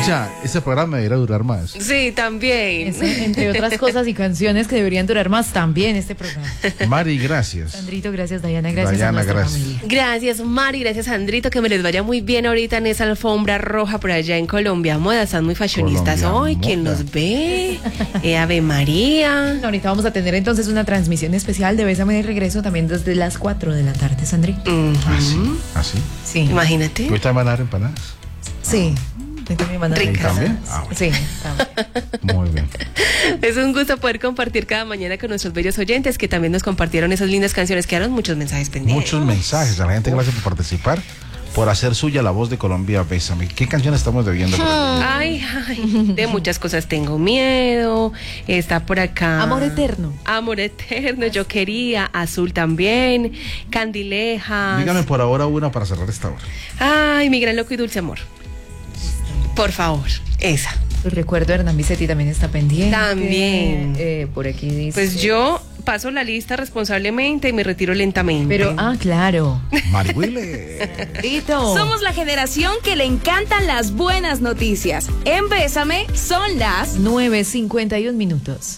Ya, ese programa debería durar más. Sí, también. Entre otras cosas y canciones que deberían durar más, también este programa. Mari, gracias. Sandrito, gracias. Diana, gracias Diana, a nuestra gracias. familia. Gracias, Mari, gracias, Andrito, que me les vaya muy bien ahorita en esa alfombra roja por allá en Colombia Moda. Están muy fashionistas Colombia hoy. ¿Quién Moda. los ve? Ave María. Ahorita vamos a tener entonces una transmisión especial de Bésame de regreso también desde las 4 de la tarde, Sandrito. ¿Así? Sí. Imagínate. ¿Ahorita van a dar empanadas? Sí. Ahí también van a dar ¿Ahí Ricas. también? empanadas. Bueno. Sí, también. Muy bien. Es un gusto poder compartir cada mañana con nuestros bellos oyentes que también nos compartieron esas lindas canciones. Quedaron muchos mensajes pendientes. Muchos mensajes a la gente, gracias por participar, por hacer suya la voz de Colombia, Bésame. ¿Qué canción estamos debiendo? Ay, de muchas cosas tengo miedo. Está por acá. Amor eterno. Amor eterno, yo quería. Azul también. Candilejas. Dígame por ahora una para cerrar esta hora. Ay, mi gran loco y dulce amor. Por favor, esa. El recuerdo de Hernán Vicetti también está pendiente. También. Por aquí dice. Pues yo paso la lista responsablemente y me retiro lentamente. Pero, claro. Mari Wille. Tito. Somos la generación que le encantan las buenas noticias. En Bésame son las 9:51 minutos.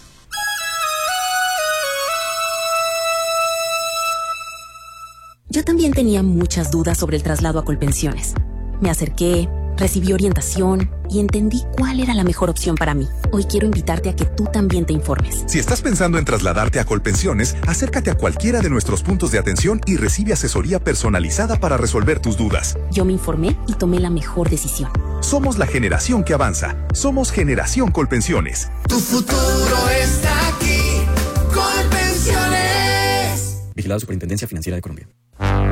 Yo también tenía muchas dudas sobre el traslado a Colpensiones. Me acerqué, recibí orientación y entendí cuál era la mejor opción para mí. Hoy quiero invitarte a que tú también te informes. Si estás pensando en trasladarte a Colpensiones, acércate a cualquiera de nuestros puntos de atención y recibe asesoría personalizada para resolver tus dudas. Yo me informé y tomé la mejor decisión. Somos la generación que avanza. Somos Generación Colpensiones. Tu futuro está aquí, Colpensiones. Vigilado Superintendencia Financiera de Colombia.